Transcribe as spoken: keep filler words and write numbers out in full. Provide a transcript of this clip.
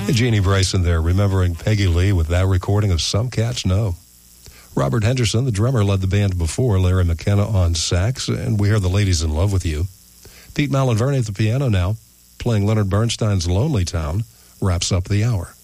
Jeannie Bryson there, remembering Peggy Lee with that recording of Some Cats Know. Robert Henderson, the drummer, led the band before, Larry McKenna on sax, and we hear The Ladies in Love with You. Pete Malinverni at the piano now, playing Leonard Bernstein's Lonely Town, wraps up the hour.